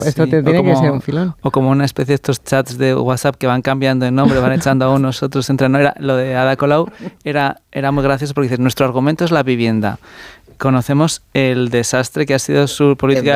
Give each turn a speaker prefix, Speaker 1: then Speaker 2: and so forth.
Speaker 1: Esto
Speaker 2: Sí,
Speaker 1: te
Speaker 2: o
Speaker 1: tiene que
Speaker 2: como-
Speaker 1: ser un filón.
Speaker 2: O como una especie de estos chats de WhatsApp que van cambiando de nombre, van echando a unos, otros entran. No, lo de Ada Colau era muy gracioso porque dices, nuestro argumento es la vivienda. Conocemos el desastre que ha sido su política